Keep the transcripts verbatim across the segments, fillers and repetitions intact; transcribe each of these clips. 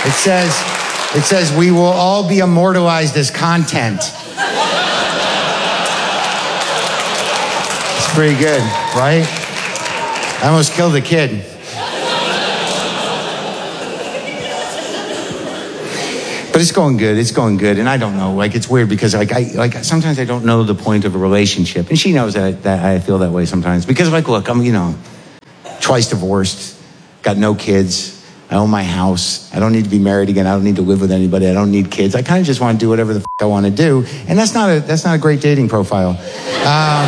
It says, it says, we will all be immortalized as content. It's pretty good, right? I almost killed a kid. But it's going good. It's going good, and I don't know. Like, it's weird because like I like sometimes I don't know the point of a relationship, and she knows that that I feel that way sometimes because like, look, I'm you know, twice divorced, got no kids. I own my house. I don't need to be married again. I don't need to live with anybody. I don't need kids. I kind of just want to do whatever the f- I want to do, and that's not a that's not a great dating profile. Um,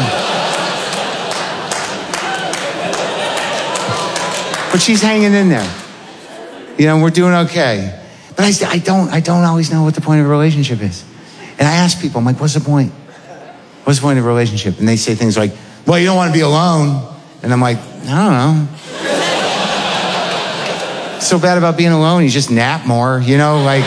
but she's hanging in there. You know, we're doing okay. But I, I don't I don't always know what the point of a relationship is. And I ask people, I'm like, what's the point? What's the point of a relationship? And they say things like, well, you don't want to be alone. And I'm like, I don't know. What's so bad about being alone? You just nap more, you know, like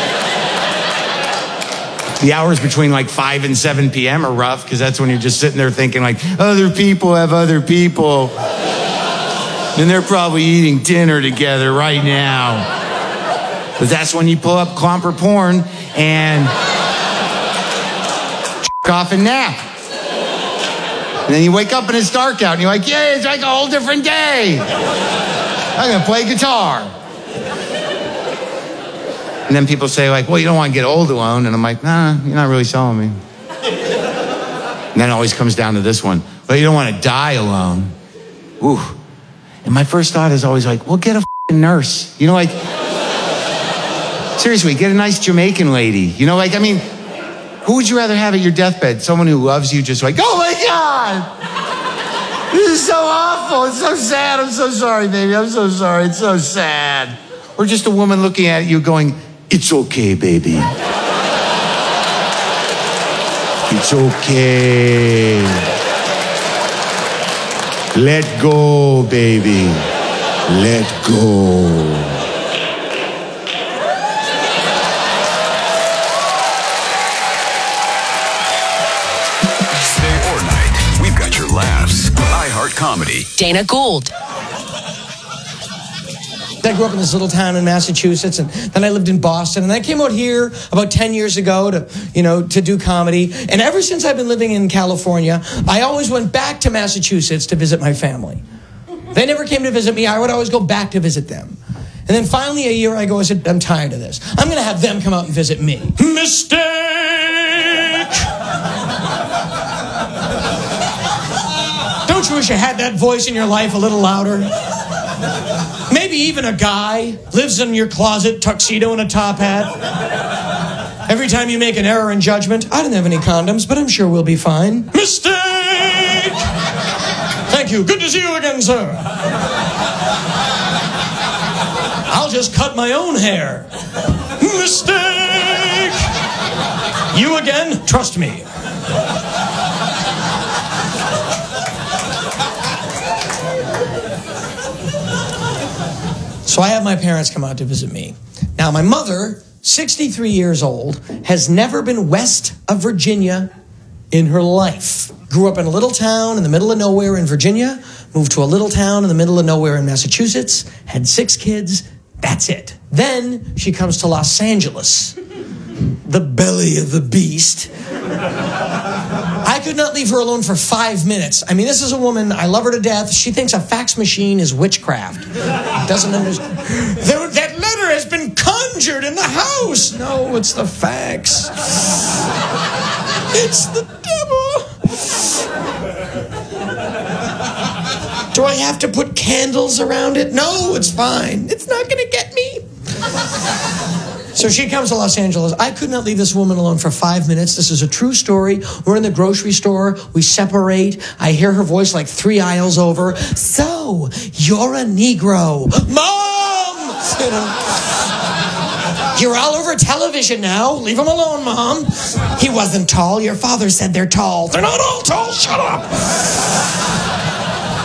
the hours between like five and seven p.m. are rough because that's when you're just sitting there thinking like, other people have other people. And they're probably eating dinner together right now. But that's when you pull up Clomper porn and off and nap. And then you wake up and it's dark out and you're like, yeah, it's like a whole different day. I'm going to play guitar. And then people say like, well, you don't want to get old alone. And I'm like, nah, you're not really selling me. And then it always comes down to this one. Well, you don't want to die alone. Ooh. And my first thought is always like, well, get a f***ing nurse. You know, like, seriously, get a nice Jamaican lady. You know, like, I mean, who would you rather have at your deathbed? Someone who loves you just like, oh my God, this is so awful. It's so sad. I'm so sorry, baby. I'm so sorry. It's so sad. Or just a woman looking at you going, it's okay, baby. It's okay. Let go, baby. Let go. Comedy. Dana Gould. I grew up in this little town in Massachusetts, and then I lived in Boston, and I came out here about ten years ago to, you know, to do comedy. And ever since I've been living in California, I always went back to Massachusetts to visit my family. They never came to visit me. I would always go back to visit them. And then finally a year ago, I said, I'm tired of this. I'm going to have them come out and visit me. Mistake! Don't you wish you had that voice in your life a little louder? Maybe even a guy lives in your closet, tuxedo and a top hat. Every time you make an error in judgment, I didn't have any condoms, but I'm sure we'll be fine. Mistake! Thank you. Good to see you again, sir. I'll just cut my own hair. Mistake! You again? Trust me. So I have my parents come out to visit me. Now, my mother, sixty-three years old, has never been west of Virginia in her life. Grew up in a little town in the middle of nowhere in Virginia, moved to a little town in the middle of nowhere in Massachusetts, had six kids. That's it. Then she comes to Los Angeles, the belly of the beast. I could not leave her alone for five minutes. I mean, this is a woman, I love her to death. She thinks a fax machine is witchcraft. Doesn't understand. That letter has been conjured in the house. No, it's the fax. It's the devil. Do I have to put candles around it? No, it's fine. It's not going to get me. So she comes to Los Angeles. I could not leave this woman alone for five minutes. This is a true story. We're in the grocery store. We separate. I hear her voice like three aisles over. So, you're a Negro. Mom! You know, you're all over television now. Leave him alone, Mom. He wasn't tall. Your father said they're tall. They're not all tall. Shut up.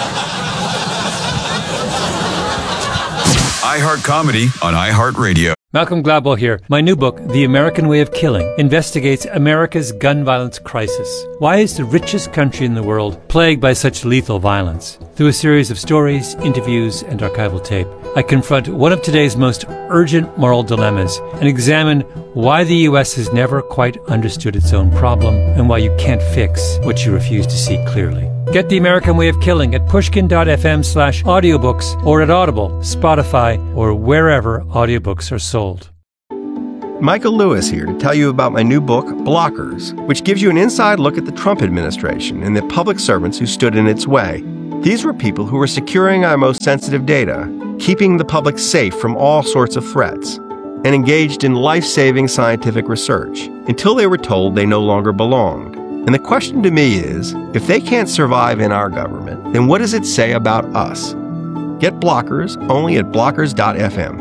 iHeart Comedy on iHeartRadio. Malcolm Gladwell here. My new book, The American Way of Killing, investigates America's gun violence crisis. Why is the richest country in the world plagued by such lethal violence? Through a series of stories, interviews, and archival tape, I confront one of today's most urgent moral dilemmas and examine why the U S has never quite understood its own problem and why you can't fix what you refuse to see clearly. Get The American Way of Killing at pushkin.fm slash audiobooks or at Audible, Spotify, or wherever audiobooks are sold. Michael Lewis here to tell you about my new book, Blockers, which gives you an inside look at the Trump administration and the public servants who stood in its way. These were people who were securing our most sensitive data, keeping the public safe from all sorts of threats, and engaged in life-saving scientific research until they were told they no longer belonged. And the question to me is, if they can't survive in our government, then what does it say about us? Get Blockers only at blockers dot f m.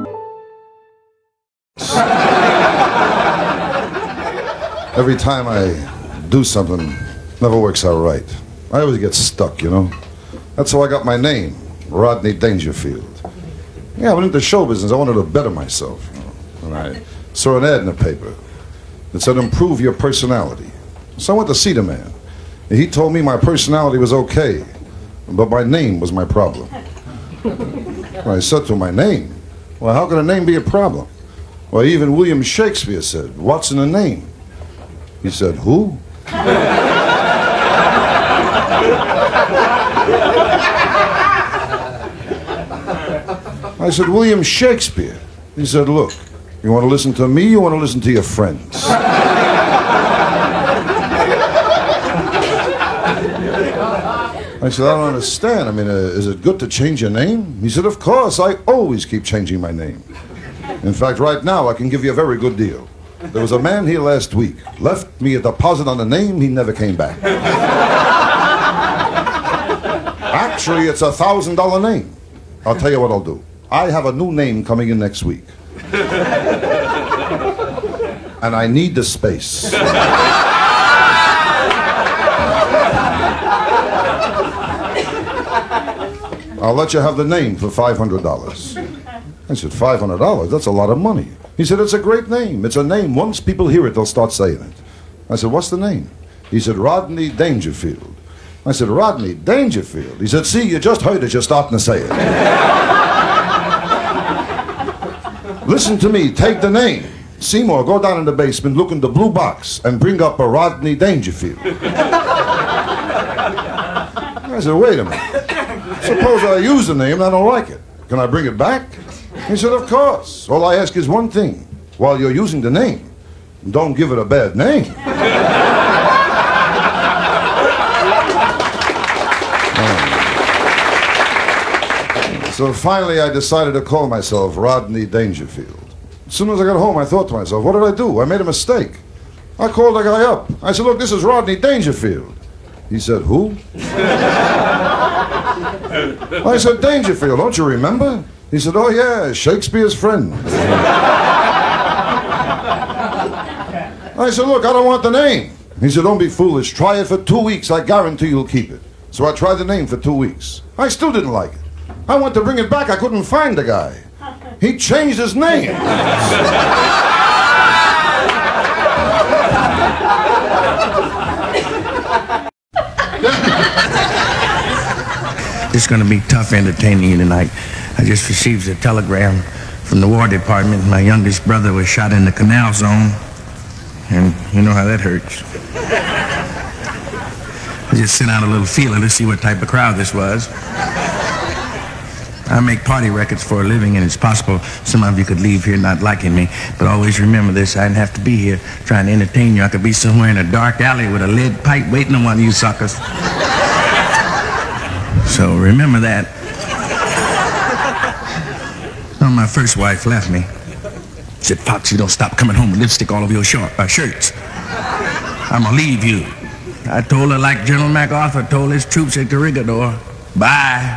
Every time I do something, it never works out right. I always get stuck, you know. That's how I got my name, Rodney Dangerfield. Yeah, I went into show business. I wanted to better myself. You know? And I saw an ad in the paper that said, improve your personality. So I went to see the man. And he told me my personality was okay, but my name was my problem. And I said to him, my name? Well, how can a name be a problem? Well, even William Shakespeare said, what's in a name? He said, who? I said, William Shakespeare. He said, look, you want to listen to me, you want to listen to your friends. I said, I don't understand. I mean, uh, is it good to change your name? He said, of course, I always keep changing my name. In fact, right now, I can give you a very good deal. There was a man here last week, left me a deposit on the name, he never came back. Actually, it's a thousand dollar name. I'll tell you what I'll do. I have a new name coming in next week. And I need the space. I'll let you have the name for five hundred dollars. I said, five hundred dollars? That's a lot of money. He said, it's a great name. It's a name. Once people hear it, they'll start saying it. I said, what's the name? He said, Rodney Dangerfield. I said, Rodney Dangerfield? He said, see, you just heard it. You're starting to say it. Listen to me. Take the name. Seymour, go down in the basement, look in the blue box, and bring up a Rodney Dangerfield. I said, wait a minute. Suppose I use the name and I don't like it. Can I bring it back? He said, of course. All I ask is one thing. While you're using the name, don't give it a bad name. um, so finally I decided to call myself Rodney Dangerfield. As soon as I got home, I thought to myself, what did I do? I made a mistake. I called the guy up. I said, look, this is Rodney Dangerfield. He said, who? I said, Dangerfield, don't you remember? He said, oh yeah, Shakespeare's friend. I said, look, I don't want the name. He said, don't be foolish. Try it for two weeks. I guarantee you'll keep it. So I tried the name for two weeks. I still didn't like it. I went to bring it back. I couldn't find the guy. He changed his name. It's going to be tough entertaining you tonight. I just received a telegram from the War Department. My youngest brother was shot in the canal zone, and you know how that hurts. I just sent out a little feeler to see what type of crowd this was. I make party records for a living, and it's possible some of you could leave here not liking me, but always remember this, I didn't have to be here trying to entertain you. I could be somewhere in a dark alley with a lead pipe waiting on one of you suckers. So remember that. Well, my first wife left me. Said, Fox, you don't stop coming home with lipstick all over your short, uh, shirts. I'm gonna leave you. I told her like General MacArthur told his troops at Corregidor, bye.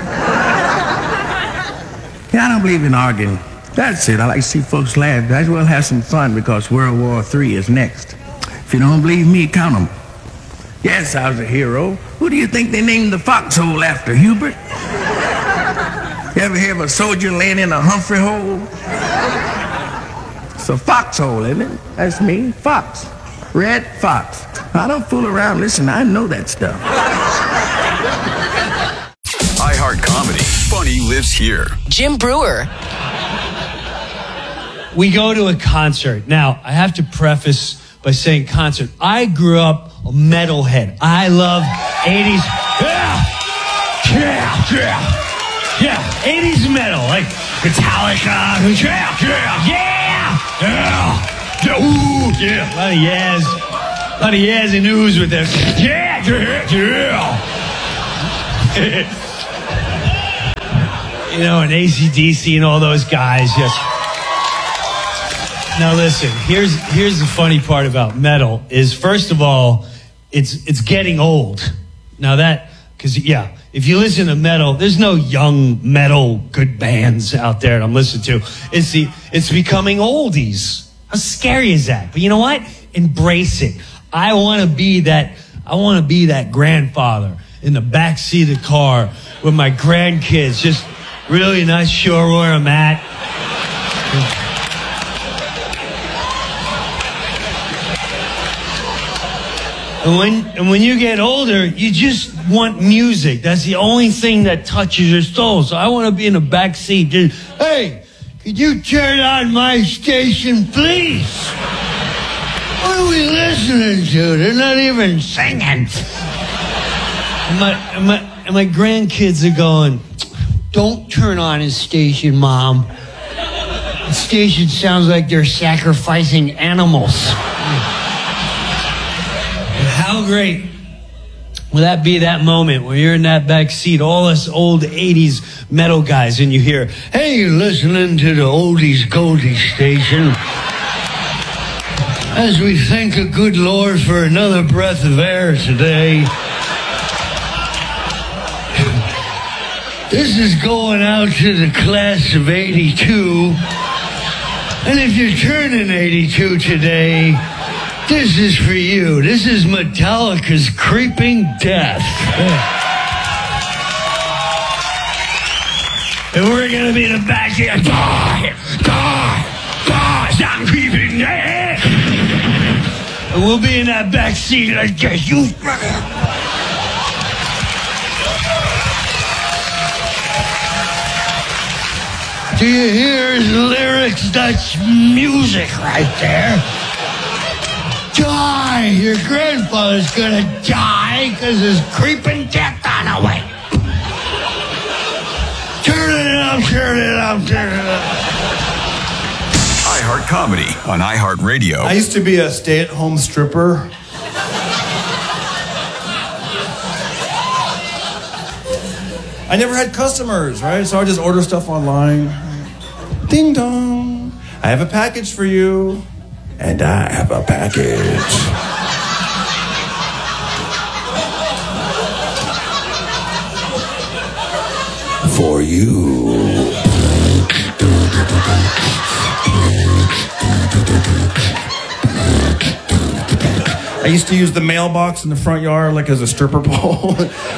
Yeah, I don't believe in arguing. That's it. I like to see folks laugh. Might as well have some fun because World War Three is next. If you don't believe me, count them. Yes, I was a hero. Who do you think they named the foxhole after, Hubert? You ever hear of a soldier laying in a Humphrey hole? It's a foxhole, isn't it? That's me, Fox. Red Fox. I don't fool around. Listen, I know that stuff. iHeart Comedy. Funny lives here. Jim Brewer. We go to a concert. Now, I have to preface by saying concert. I grew up a metalhead. I love eighties. Yeah, yeah, yeah, yeah. eighties metal, like Metallica. Yeah, yeah, yeah, yeah. yeah. Ooh, yeah. A lot of yes, a lot of yes and oohs with them. Yeah, yeah, yeah. You know, and A C D C and all those guys. Yes. Now listen, here's here's the funny part about metal is, first of all, it's it's getting old. Now that, because yeah, if you listen to metal, there's no young metal good bands out there that I'm listening to. It's the it's becoming oldies. How scary is that? But you know what? Embrace it. I want to be that. I want to be that grandfather in the back seat of the car with my grandkids, just really not sure where I'm at. And when, and when you get older, you just want music. That's the only thing that touches your soul. So I want to be in the back seat. Just, hey, could you turn on my station, please? What are we listening to? They're not even singing. And my, and my, and my grandkids are going, don't turn on his station, Mom. The station sounds like they're sacrificing animals. How great will that be, that moment where you're in that back seat, all us old eighties metal guys, and you hear, hey, you're listening to the oldies goldies station. As we thank the good Lord for another breath of air today. This is going out to the class of eighty-two. And if you're turning eighty-two today, this is for you. This is Metallica's Creeping Death. Yeah. And we're going to be in the back here. Die! Die! Die! Stop creeping death! And we'll be in that back seat like this. You... Do you hear his lyrics? That's music right there. Die! Your grandfather's gonna die because there's creeping death on the way. Turn it up, turn it up, turn it up. iHeart Comedy on iHeartRadio. I used to be a stay-at-home stripper. I never had customers, right? So I just order stuff online. Ding dong. I have a package for you. And I have a package. For you. I used to use the mailbox in the front yard like as a stripper pole.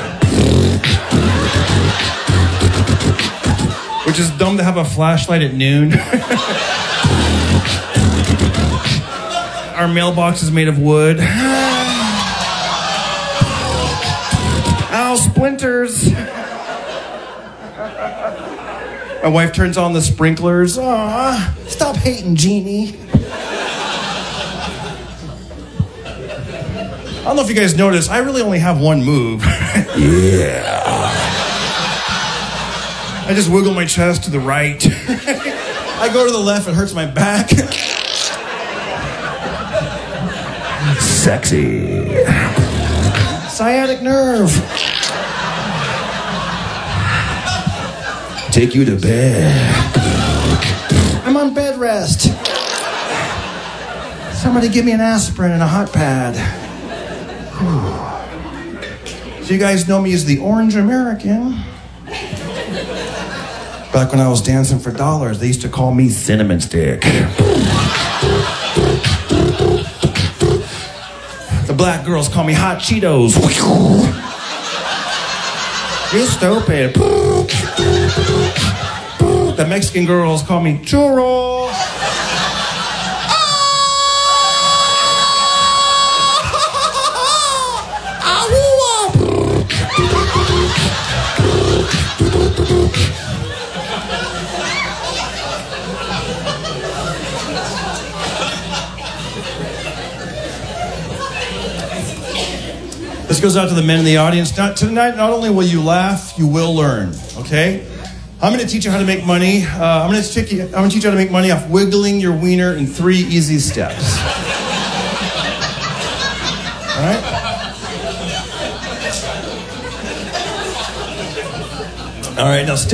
Which is dumb to have a flashlight at noon. Our mailbox is made of wood. Ow, splinters. My wife turns on the sprinklers. Aw, stop hating, Jeannie. I don't know if you guys noticed, I really only have one move. Yeah. I just wiggle my chest to the right. I go to the left, it hurts my back. Sexy. Sciatic nerve. Take you to bed. I'm on bed rest. Somebody give me an aspirin and a hot pad. Whew. So you guys know me as the Orange American. Back when I was dancing for dollars, they used to call me Cinnamon Stick. The black girls call me Hot Cheetos. You stupid. The Mexican girls call me Churro. This goes out to the men in the audience. Not, tonight, not only will you laugh, you will learn, okay? I'm going to teach you how to make money. Uh, I'm going to teach you, I'm going to teach you how to make money off wiggling your wiener in three easy steps. All right? All right, now stay